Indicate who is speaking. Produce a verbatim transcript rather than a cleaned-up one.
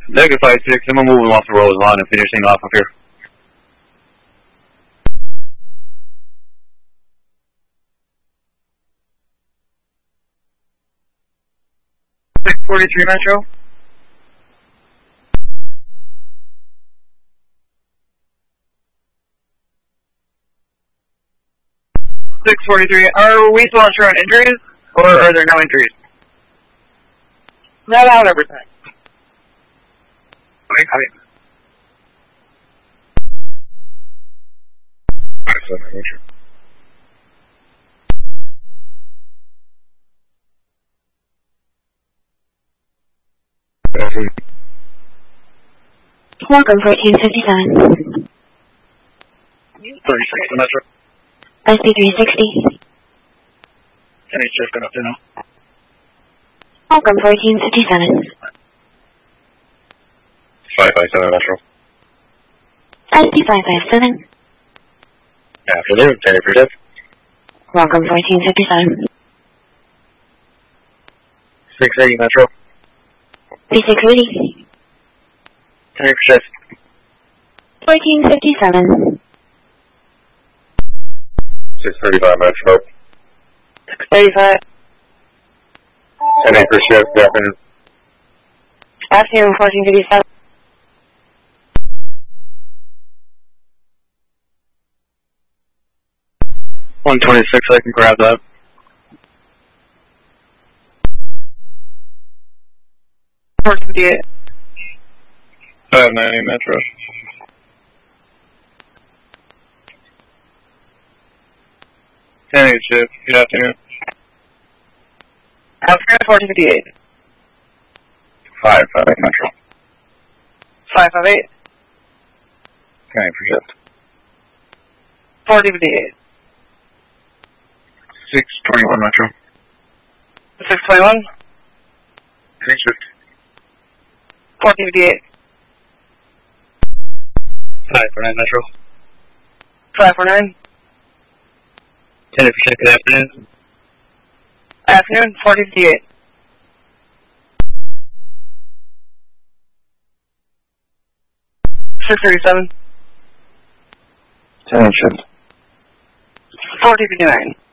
Speaker 1: Negative five six, I'm gonna move him off the roll line and finishing off of here.
Speaker 2: six forty-three Metro. six forty-three, are we still unsure on injuries, or are there no injuries? Not out everything. Okay, copy.
Speaker 1: Five seven, Metro.
Speaker 3: Welcome, fourteen fifty-seven.
Speaker 1: thirty-six, Metro.
Speaker 3: S P three sixty.
Speaker 1: N H F, good afternoon.
Speaker 3: Welcome, fourteen fifty-seven.
Speaker 1: five five seven, Metro.
Speaker 3: S P five five seven.
Speaker 1: Afternoon, ten for shift.
Speaker 3: Welcome, fourteen fifty-seven.
Speaker 1: six eighty, Metro.
Speaker 3: P six eighty.
Speaker 1: ten for shift.
Speaker 3: fourteen fifty-seven.
Speaker 1: six thirty-five, Metro.
Speaker 2: six thirty-five.
Speaker 1: ten for shift, good afternoon.
Speaker 2: Afternoon, fourteen fifty-seven.
Speaker 1: one twenty-six, I can grab that.
Speaker 2: fourteen fifty-eight.
Speaker 1: five ninety, Metro. ten H F, good afternoon.
Speaker 2: Afternoon, fourteen fifty-eight.
Speaker 1: five five eight, Metro.
Speaker 2: five five eight.
Speaker 1: ten for shift.
Speaker 2: fourteen fifty-eight.
Speaker 1: six twenty-one, Metro.
Speaker 2: six twenty-one.
Speaker 1: ten shift.
Speaker 2: fourteen fifty-eight.
Speaker 1: five for nine, Metro.
Speaker 2: five four nine.
Speaker 1: ten for shift, good afternoon.
Speaker 2: Afternoon, fourteen fifty-eight. six thirty-seven.
Speaker 1: ten shift.
Speaker 2: fourteen fifty-nine.